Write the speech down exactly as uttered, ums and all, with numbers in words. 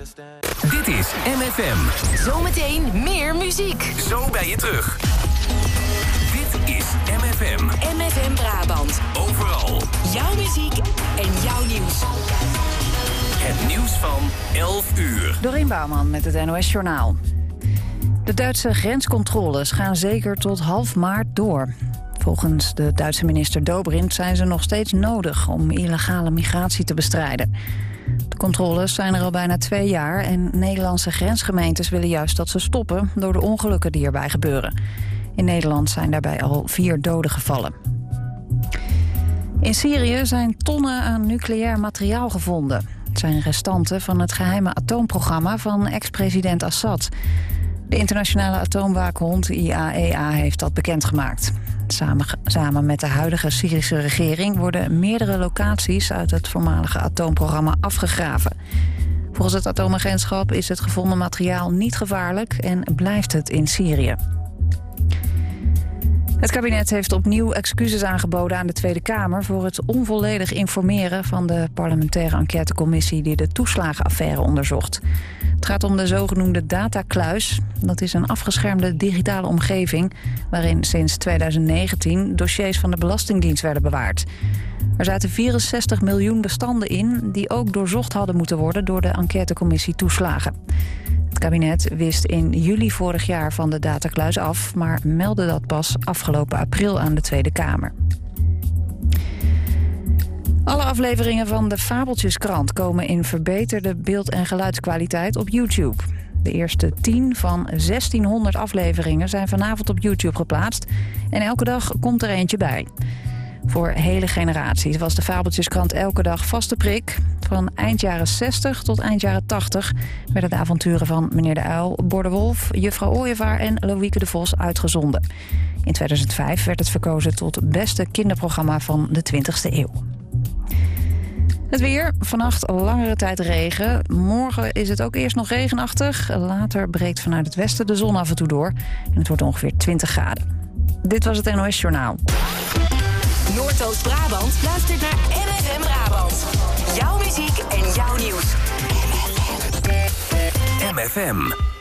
Dit is M F M. Zometeen meer muziek. Zo ben je terug. Dit is M F M. M F M Brabant. Overal. Jouw muziek en jouw nieuws. Het nieuws van elf uur. Dorien Bouwman met het N O S Journaal. De Duitse grenscontroles gaan zeker tot half maart door. Volgens de Duitse minister Dobrindt zijn ze nog steeds nodig om illegale migratie te bestrijden. De controles zijn er al bijna twee jaar en Nederlandse grensgemeentes willen juist dat ze stoppen door de ongelukken die erbij gebeuren. In Nederland zijn daarbij al vier doden gevallen. In Syrië zijn tonnen aan nucleair materiaal gevonden. Het zijn restanten van het geheime atoomprogramma van ex-president Assad. De internationale atoomwaakhond I A E A heeft dat bekendgemaakt. Samen, samen met de huidige Syrische regering worden meerdere locaties uit het voormalige atoomprogramma afgegraven. Volgens het atoomagentschap is het gevonden materiaal niet gevaarlijk en blijft het in Syrië. Het kabinet heeft opnieuw excuses aangeboden aan de Tweede Kamer voor het onvolledig informeren van de parlementaire enquêtecommissie die de toeslagenaffaire onderzocht. Het gaat om de zogenoemde datakluis. Dat is een afgeschermde digitale omgeving waarin sinds tweeduizend negentien dossiers van de Belastingdienst werden bewaard. Er zaten vierenzestig miljoen bestanden in die ook doorzocht hadden moeten worden door de enquêtecommissie toeslagen. Het kabinet wist in juli vorig jaar van de datakluis af, maar meldde dat pas afgelopen april aan de Tweede Kamer. Alle afleveringen van de Fabeltjeskrant komen in verbeterde beeld- en geluidskwaliteit op YouTube. De eerste tien van zestienhonderd afleveringen zijn vanavond op YouTube geplaatst en elke dag komt er eentje bij. Voor hele generaties was de Fabeltjeskrant elke dag vaste prik. Van eind jaren zestig tot eind jaren tachtig werden de avonturen van meneer de Uil, Bor de Wolf, juffrouw Ooievaar en Loïeke de Vos uitgezonden. In tweeduizend vijf werd het verkozen tot het beste kinderprogramma van de twintigste eeuw. Het weer, vannacht langere tijd regen. Morgen is het ook eerst nog regenachtig. Later breekt vanuit het westen de zon af en toe door. En het wordt ongeveer twintig graden. Dit was het N O S Journaal. Noordoost-Brabant luistert naar M F M Brabant. Jouw muziek en jouw nieuws. M F M.